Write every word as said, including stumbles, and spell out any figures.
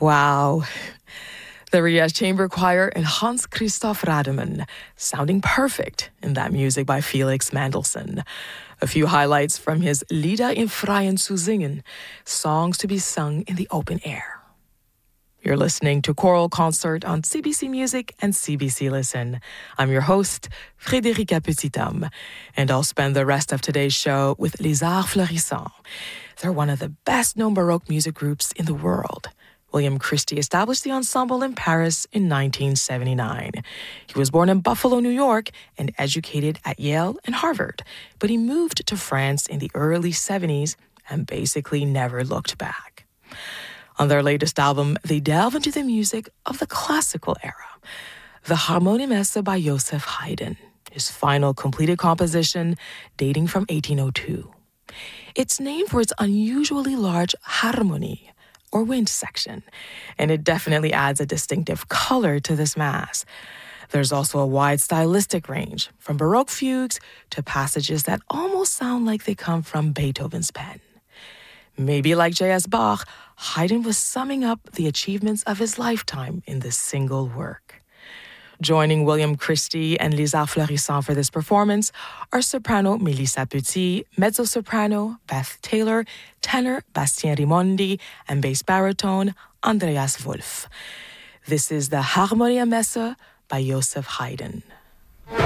Wow. The Rias Chamber Choir and Hans Christoph Rademann, sounding perfect in that music by Felix Mendelssohn. A few highlights from his Lieder im Freien zu singen, songs to be sung in the open air. You're listening to Choral Concert on C B C Music and C B C Listen. I'm your host, Frédérica Petithomme, and I'll spend the rest of today's show with Les Arts Florissants. They're one of the best-known Baroque music groups in the world. William Christie established the ensemble in Paris in nineteen seventy-nine. He was born in Buffalo, New York, and educated at Yale and Harvard, but he moved to France in the early seventies and basically never looked back. On their latest album, they delve into the music of the classical era, the Harmonie Messe by Joseph Haydn, his final completed composition dating from eighteen oh two. It's named for its unusually large harmonie, or wind section, and it definitely adds a distinctive color to this mass. There's also a wide stylistic range, from Baroque fugues to passages that almost sound like they come from Beethoven's pen. Maybe like J S Bach, Haydn was summing up the achievements of his lifetime in this single work. Joining William Christie and Les Arts Florissants for this performance are soprano Melissa Petit, mezzo-soprano Beth Taylor, tenor Bastien Rimondi, and bass baritone Andreas Wolf. This is the Harmonie Messe by Joseph Haydn.